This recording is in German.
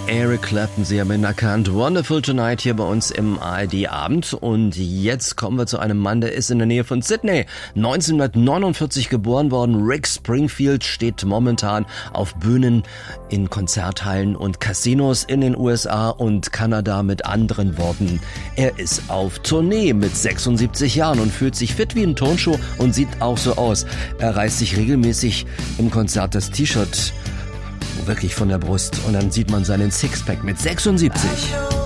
Eric Clapton, Sie haben ihn erkannt. Wonderful Tonight hier bei uns im ARD-Abend. Und jetzt kommen wir zu einem Mann, der ist in der Nähe von Sydney. 1949 geboren worden. Rick Springfield steht momentan auf Bühnen in Konzerthallen und Casinos in den USA und Kanada. Mit anderen Worten, er ist auf Tournee mit 76 Jahren und fühlt sich fit wie ein Turnschuh und sieht auch so aus. Er reißt sich regelmäßig im Konzert das T-Shirt wirklich von der Brust und dann sieht man seinen Sixpack mit 76.